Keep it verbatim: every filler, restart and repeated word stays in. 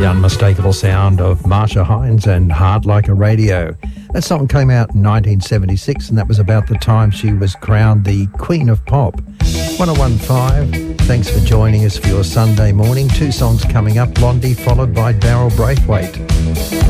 The unmistakable sound of Marsha Hines and Hard Like a Radio. That song came out in nineteen seventy-six, and that was about the time she was crowned the Queen of Pop. one oh one point five, thanks for joining us for your Sunday morning. Two songs coming up, Blondie followed by Daryl Braithwaite.